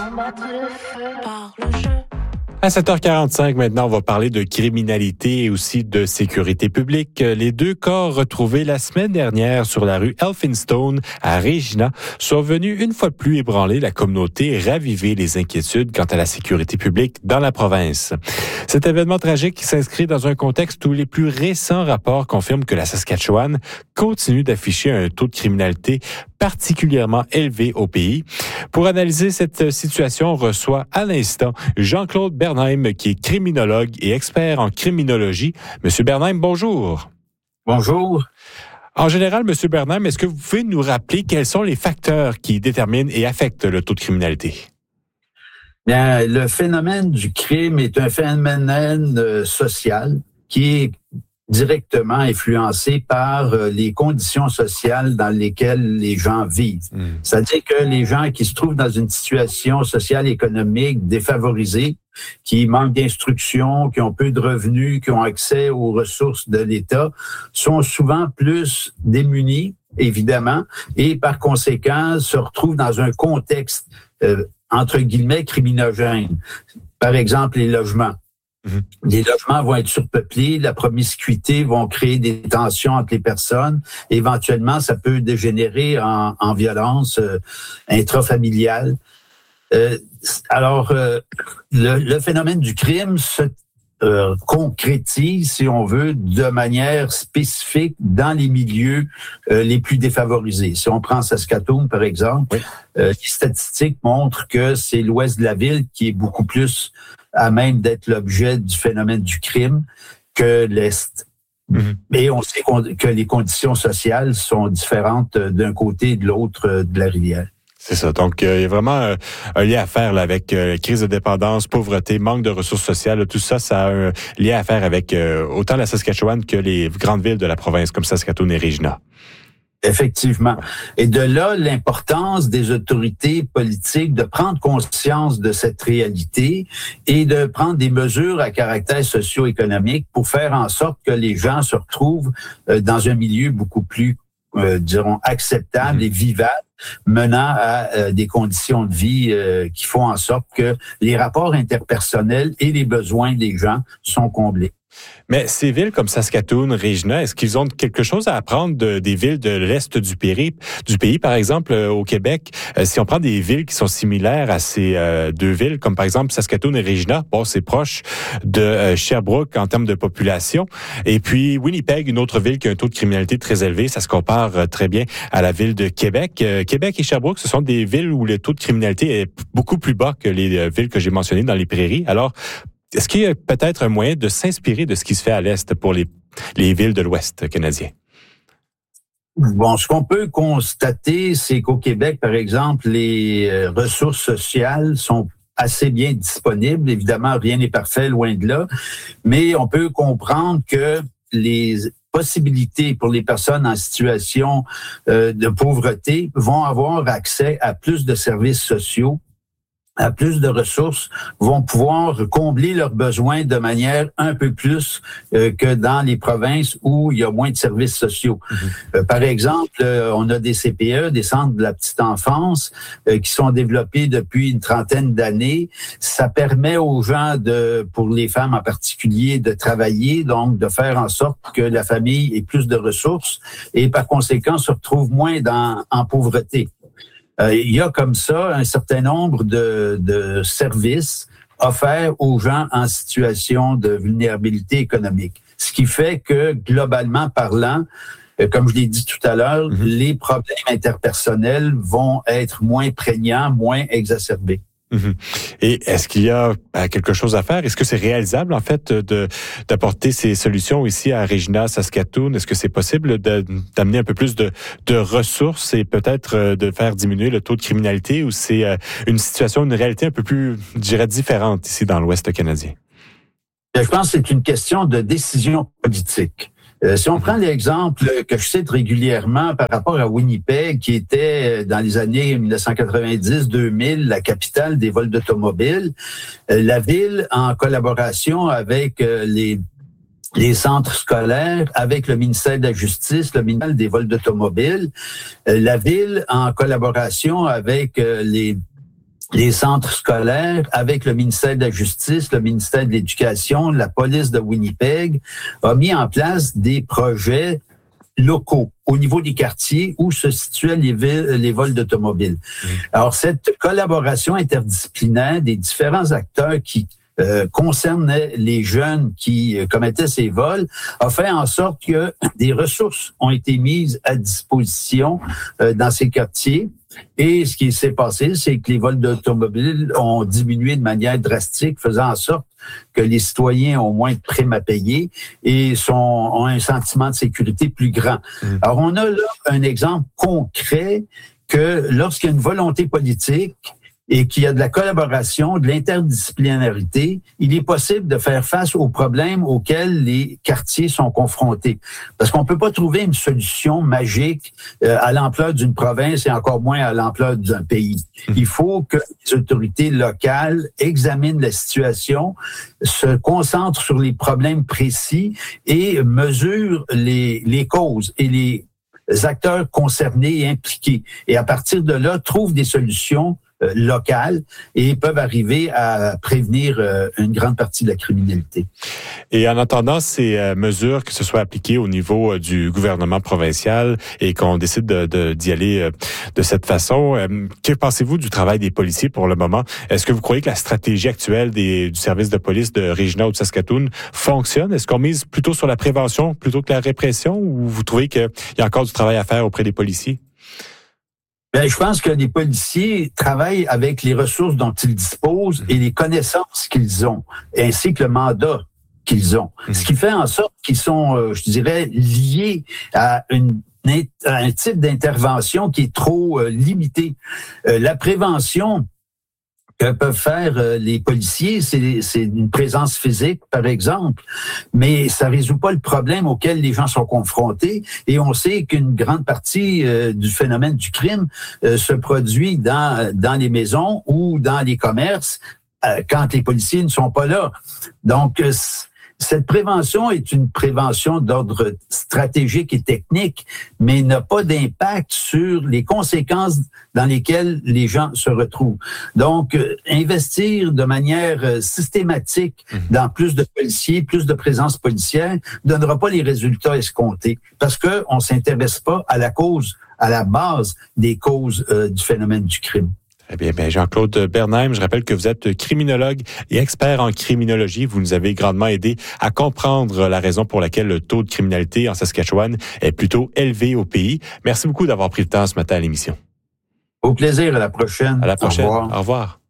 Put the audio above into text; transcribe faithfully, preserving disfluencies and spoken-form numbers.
À sept heures quarante-cinq, maintenant, on va parler de criminalité et aussi de sécurité publique. Les deux corps retrouvés la semaine dernière sur la rue Elphinstone à Regina sont venus une fois de plus ébranler la communauté et raviver les inquiétudes quant à la sécurité publique dans la province. Cet événement tragique s'inscrit dans un contexte où les plus récents rapports confirment que la Saskatchewan continue d'afficher un taux de criminalité particulièrement élevé au pays. Pour analyser cette situation, on reçoit à l'instant Jean-Claude Bernheim, qui est criminologue et expert en criminologie. Monsieur Bernheim, bonjour. Bonjour. En général, Monsieur Bernheim, est-ce que vous pouvez nous rappeler quels sont les facteurs qui déterminent et affectent le taux de criminalité? Bien, le phénomène du crime est un phénomène euh, social qui est directement influencé par euh, les conditions sociales dans lesquelles les gens vivent. Mmh. C'est-à-dire que les gens qui se trouvent dans une situation sociale et économique défavorisée, qui manquent d'instruction, qui ont peu de revenus, qui ont accès aux ressources de l'État, sont souvent plus démunis, évidemment, et par conséquent se retrouvent dans un contexte, euh, entre guillemets, criminogène. Par exemple, les logements. Mmh. Les logements vont être surpeuplés, la promiscuité vont créer des tensions entre les personnes. Éventuellement, ça peut dégénérer en, en violence euh, intrafamiliale. Euh, alors, euh, le, le phénomène du crime se euh, concrétise, si on veut, de manière spécifique dans les milieux euh, les plus défavorisés. Si on prend Saskatoon, par exemple, oui. euh, les statistiques montrent que c'est l'ouest de la ville qui est beaucoup plus à même d'être l'objet du phénomène du crime que l'Est. Mm-hmm. Mais on sait qu'on, que les conditions sociales sont différentes d'un côté et de l'autre de la rivière. C'est ça. Donc, euh, il y a vraiment euh, un lien à faire là, avec euh, crise de dépendance, pauvreté, manque de ressources sociales. Là, tout ça, ça a un lien à faire avec euh, autant la Saskatchewan que les grandes villes de la province, comme Saskatoon et Regina. Effectivement. Et de là, l'importance des autorités politiques de prendre conscience de cette réalité et de prendre des mesures à caractère socio-économique pour faire en sorte que les gens se retrouvent dans un milieu beaucoup plus, euh, dirons, acceptable mmh. et vivable, menant à euh, des conditions de vie euh, qui font en sorte que les rapports interpersonnels et les besoins des gens sont comblés. Mais ces villes comme Saskatoon, Regina, est-ce qu'ils ont quelque chose à apprendre de, des villes de l'Est du pays? Du pays, par exemple, euh, au Québec, euh, si on prend des villes qui sont similaires à ces euh, deux villes, comme par exemple Saskatoon et Regina, bon, c'est proche de euh, Sherbrooke en termes de population. Et puis Winnipeg, une autre ville qui a un taux de criminalité très élevé, ça se compare euh, très bien à la ville de Québec. Euh, Québec et Sherbrooke, ce sont des villes où le taux de criminalité est beaucoup plus bas que les euh, villes que j'ai mentionnées dans les prairies. Alors, est-ce qu'il y a peut-être un moyen de s'inspirer de ce qui se fait à l'Est pour les, les villes de l'Ouest canadien? Bon, ce qu'on peut constater, c'est qu'au Québec, par exemple, les ressources sociales sont assez bien disponibles. Évidemment, rien n'est parfait, loin de là. Mais on peut comprendre que les possibilités pour les personnes en situation euh, de pauvreté vont avoir accès à plus de services sociaux, à plus de ressources, vont pouvoir combler leurs besoins de manière un peu plus euh, que dans les provinces où il y a moins de services sociaux. Mm-hmm. Euh, par exemple, euh, on a des C P E, des centres de la petite enfance, euh, qui sont développés depuis une trentaine d'années. Ça permet aux gens, de, pour les femmes en particulier, de travailler, donc de faire en sorte que la famille ait plus de ressources et par conséquent se retrouve moins dans, en pauvreté. Euh, il y a comme ça un certain nombre de, de services offerts aux gens en situation de vulnérabilité économique. Ce qui fait que, globalement parlant, euh, comme je l'ai dit tout à l'heure, mm-hmm. les problèmes interpersonnels vont être moins prégnants, moins exacerbés. Mm-hmm. Et est-ce qu'il y a quelque chose à faire? Est-ce que c'est réalisable, en fait, de, d'apporter ces solutions ici à Regina, Saskatoon? Est-ce que c'est possible de, d'amener un peu plus de, de ressources et peut-être de faire diminuer le taux de criminalité, ou c'est une situation, une réalité un peu plus, je dirais, différente ici dans l'Ouest canadien? Je pense que c'est une question de décision politique. Euh, si on prend l'exemple que je cite régulièrement par rapport à Winnipeg, qui était dans les années dix-neuf cent quatre-vingt-dix deux mille la capitale des vols d'automobiles, euh, la ville, en collaboration avec euh, les les centres scolaires, avec le ministère de la Justice, le ministère des vols d'automobiles, euh, la ville, en collaboration avec euh, les les centres scolaires, avec le ministère de la Justice, le ministère de l'Éducation, la police de Winnipeg, a mis en place des projets locaux au niveau des quartiers où se situaient les, les vols d'automobiles. Mmh. Alors, cette collaboration interdisciplinaire des différents acteurs qui euh, concernaient les jeunes qui euh, commettaient ces vols a fait en sorte que des ressources ont été mises à disposition euh, dans ces quartiers. Et ce qui s'est passé, c'est que les vols d'automobiles ont diminué de manière drastique, faisant en sorte que les citoyens ont moins de primes à payer et sont, ont un sentiment de sécurité plus grand. Mmh. Alors, on a là un exemple concret que lorsqu'il y a une volonté politique et qu'il y a de la collaboration, de l'interdisciplinarité, il est possible de faire face aux problèmes auxquels les quartiers sont confrontés. Parce qu'on ne peut pas trouver une solution magique euh, à l'ampleur d'une province et encore moins à l'ampleur d'un pays. Il faut que les autorités locales examinent la situation, se concentrent sur les problèmes précis et mesurent les, les causes et les acteurs concernés et impliqués. Et à partir de là, trouvent des solutions locales et peuvent arriver à prévenir euh, une grande partie de la criminalité. Et en attendant ces euh, mesures que ce soit appliquées au niveau euh, du gouvernement provincial et qu'on décide de, de, d'y aller euh, de cette façon, euh, que pensez-vous du travail des policiers pour le moment? Est-ce que vous croyez que la stratégie actuelle des, du service de police de Regina ou de Saskatoon fonctionne? Est-ce qu'on mise plutôt sur la prévention plutôt que la répression ou vous trouvez qu'il y a encore du travail à faire auprès des policiers? Bien, je pense que les policiers travaillent avec les ressources dont ils disposent et les connaissances qu'ils ont, ainsi que le mandat qu'ils ont. Mmh. Ce qui fait en sorte qu'ils sont, euh, je dirais, liés à, une, à un type d'intervention qui est trop euh, limité. Euh, la prévention que peuvent faire euh, les policiers, c'est, c'est une présence physique, par exemple, mais ça résout pas le problème auquel les gens sont confrontés. Et on sait qu'une grande partie euh, du phénomène du crime euh, se produit dans dans les maisons ou dans les commerces euh, quand les policiers ne sont pas là. Donc euh, cette prévention est une prévention d'ordre stratégique et technique, mais n'a pas d'impact sur les conséquences dans lesquelles les gens se retrouvent. Donc, euh, investir de manière euh, systématique dans plus de policiers, plus de présence policière, ne donnera pas les résultats escomptés parce qu'on ne s'intéresse pas à la cause, à la base des causes euh, du phénomène du crime. Eh bien, bien, Jean-Claude Bernheim, je rappelle que vous êtes criminologue et expert en criminologie. Vous nous avez grandement aidé à comprendre la raison pour laquelle le taux de criminalité en Saskatchewan est plutôt élevé au pays. Merci beaucoup d'avoir pris le temps ce matin à l'émission. Au plaisir, à la prochaine. À la prochaine. Au revoir. Au revoir.